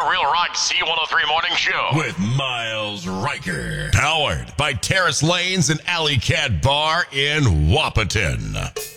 Real Rock C103 Morning Show with Miles Riker. Powered by Terrace Lanes and Alley Cat Bar in Wahpeton.